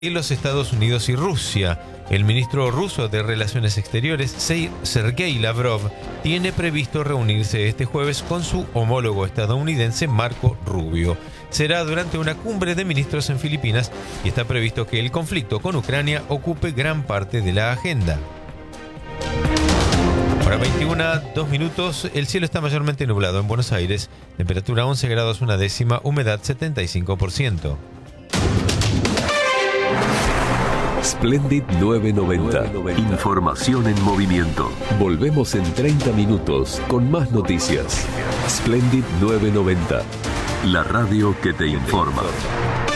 y los Estados Unidos y Rusia. El ministro ruso de Relaciones Exteriores, Sergei Lavrov, tiene previsto reunirse este jueves con su homólogo estadounidense Marco Rubio. Será durante una cumbre de ministros en Filipinas y está previsto que el conflicto con Ucrania ocupe gran parte de la agenda. Ahora 21:02 minutos, el cielo está mayormente nublado en Buenos Aires, temperatura 11 grados una décima, humedad 75%. Splendid 990. Información en movimiento. Volvemos en 30 minutos con más noticias. Splendid 990. La radio que te informa.